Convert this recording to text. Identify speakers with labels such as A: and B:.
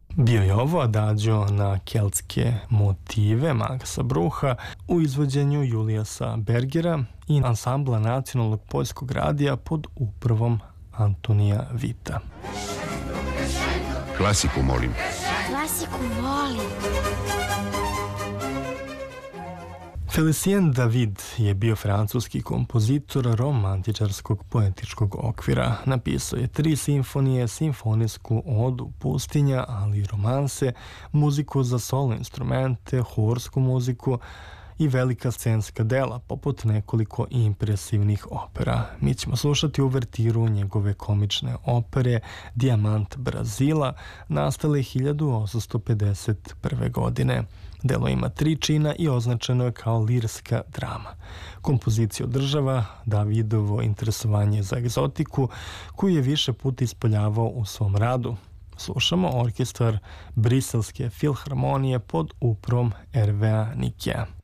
A: Bio je ovo adagio na keltske motive Maxa Brucha u izvođenju Julijasa Bergera i ansambla Nacionalnog poljskog radija pod upravom Antonija Vita.
B: Klasiku molim.
C: Klasiku volim.
A: Félicien David je bio francuski kompozitor romantičarskog poetičkog okvira. Napisao je 3 simfonije, simfonijsku odu Pustinja, ali i romanse, muziku za solo instrumente, horsku muziku i velika scenska dela, poput nekoliko impresivnih opera. Mi ćemo slušati uvertiru njegove komične opere Dijamant Brazila, nastale 1851. godine. Delo ima 3 čina i označeno je kao lirska drama. Kompoziciju održava Davidovo interesovanje za egzotiku, koju je više puta ispoljavao u svom radu. Slušamo orkestar Briselske filharmonije pod upravom Hervéa Niquet.